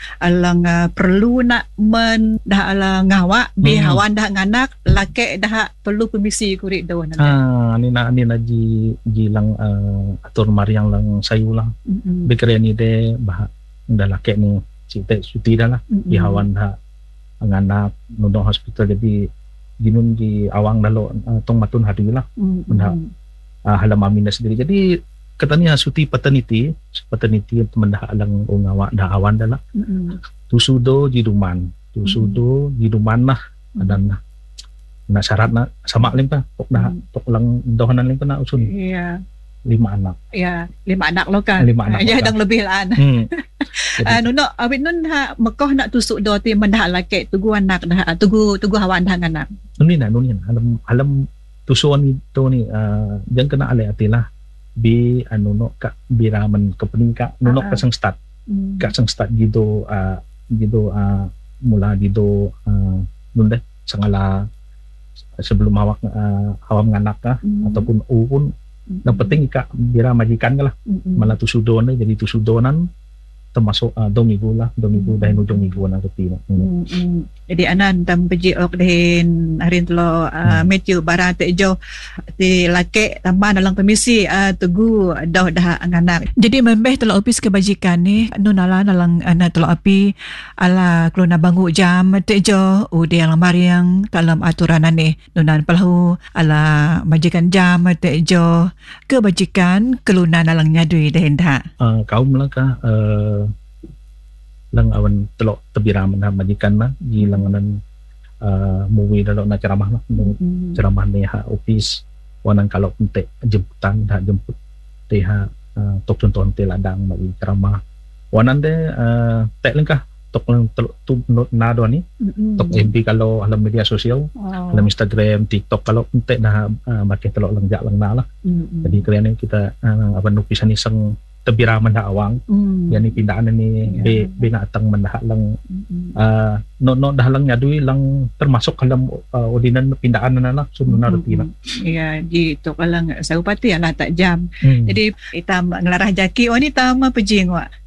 alang perlu nak dah ala ngawak bihawan dah nganak laki dah perlu permisi kurik daun ni na ji lang atur mariang lang sayu lang bekere ni de bah dah laki ni cite suti dah lah bihawan dah nganak nodong hospital jadi ginun di awang dalo tong matun hari lah halam amina sendiri jadi katanya suti paternity teman dah alang ngawak dah awan dah lah tusudo jiduman lah dan na syarat na sama lim pa tok lang dohanan lim pa na usun 5 anak 5 anak lo kan 5 anak ya dang lebih lah nuno awit nun mekoh nak tusuk do ti mendah laki tugu anak dah tugu hawan dah anak nunin alam tusuan itu ni yang kena ale atilah bi no ka biraman company ka nuno kasang start gitu mula gitu nunde sangala sebelum awam nganak ka ataupun pun yang penting ika bira majikan ka lah malah tusudon jadi tusudonan termasuk 2 minggu dahil ujung minggu na rutina. Jadi anan tam beji ok dahin harin telo Matthew barat jo ti laki tamban dalam permisi tugu dah nganak. Jadi membeh telo opis kebajikan ni nunala dalam ana telo api ala keluna bangu jam te jo ude yang mariang dalam aturan ni nunan pelahu ala majikan jam te jo kebajikan keluna dalam nyadui dahin dah. Kaum lah ka lang awan telok tebiraman na majikan na gilang nan movie dalo na ceramah lah ceramah ni office wanang kalau pentek jemputan dah jemput teh tok contoh teh ladang bagi ceramah wanan de tek lengkah tok tu na do ni tok MP kalau alam media sosial alam Instagram TikTok kalau pentek dah makin telok lengjak lang na lah jadi kalian kita awan lukisan iseng tebiraman dah awang yani pindaan ni be natang mandah lang no dah lang nyadui lang termasuk dalam ordinan pindaan na lah sununa rutina di to kalang saupati ala tak jam jadi kita ngelarah jaki ni tama pejing wa